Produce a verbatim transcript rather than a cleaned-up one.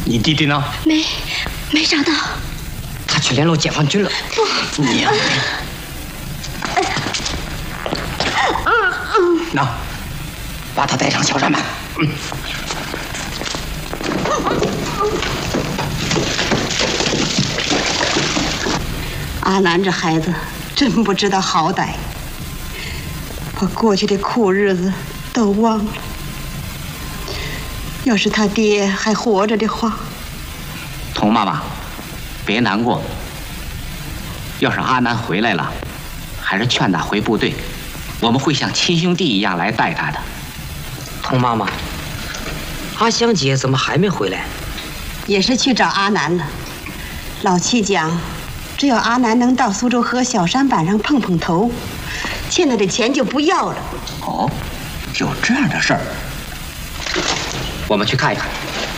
你弟弟呢？ 没，没找到。 他去联络解放军了。 不， 你呀、啊，那，把他带上小山吧。嗯。 阿南这孩子真不知道好歹，把过去的苦日子都忘了。要是他爹还活着的话， 童妈妈，别难过。要是阿南回来了，还是劝他回部队，我们会像亲兄弟一样来待他的。 童妈妈，阿香姐怎么还没回来？ 也是去找阿南了。老七讲，只要阿南能到苏州河小山板上碰碰头，欠他的钱就不要了。 哦，有这样的事儿，我们去看一看。